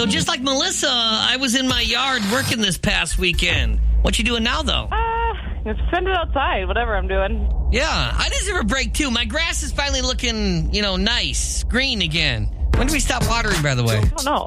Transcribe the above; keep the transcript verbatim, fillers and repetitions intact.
just like Melissa, I was in my yard working this past weekend. What you doing now, though? Uh, just spend it outside, whatever I'm doing. Yeah, I deserve a break, too. My grass is finally looking, you know, nice, green again. When do we stop watering, by the way? I don't know.